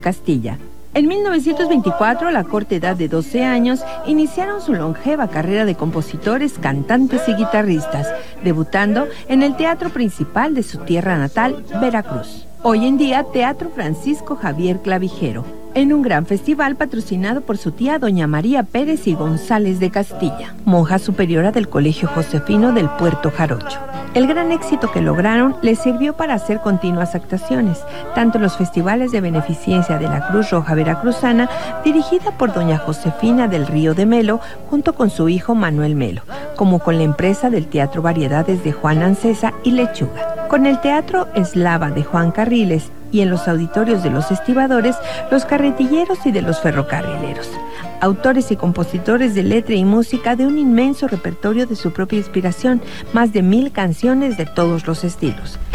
Castilla. En 1924, a la corta edad de 12 años, iniciaron su longeva carrera de compositores, cantantes y guitarristas, debutando en el teatro principal de su tierra natal, Veracruz. Hoy en día, Teatro Francisco Javier Clavijero, en un gran festival patrocinado por su tía doña María Pérez y González de Castilla, monja superiora del Colegio Josefino del Puerto Jarocho. El gran éxito que lograron les sirvió para hacer continuas actuaciones, tanto en los festivales de beneficencia de la Cruz Roja Veracruzana, dirigida por doña Josefina del Río de Melo, junto con su hijo Manuel Melo, como con la empresa del Teatro Variedades de Juan Ancesa y Lechuga, con el Teatro Eslava de Juan Carriles, y en los auditorios de los estibadores, los carretilleros y de los ferrocarrileros. Autores y compositores de letra y música de un inmenso repertorio de su propia inspiración, más de 1000 canciones de todos los estilos.